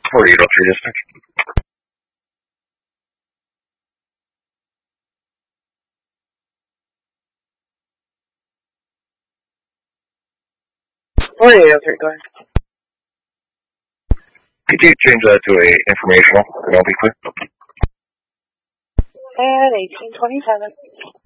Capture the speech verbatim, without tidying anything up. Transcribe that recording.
forty-eight oh three dispatch. forty-eight oh three, go ahead. Could you change that to a informational, and I'll be quick? And eighteen twenty-seven.